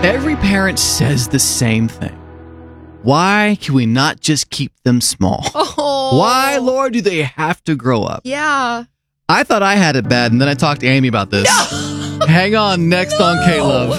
Every parent says the same thing. Why can we not just keep them small? Oh. Why, Lord, do they have to grow up? Yeah. I thought I had it bad, and then I talked to Amy about this. No. Hang on next on K-Love.